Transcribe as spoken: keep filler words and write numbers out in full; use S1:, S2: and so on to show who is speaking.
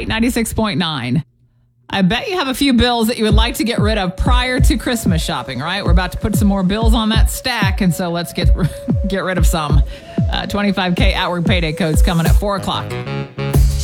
S1: right? ninety-six point nine. I bet you have a few bills that you would like to get rid of prior to Christmas shopping, right? We're about to put some more bills on that stack, and so let's get get rid of some. Uh, twenty-five K Outward Payday codes coming at four o'clock.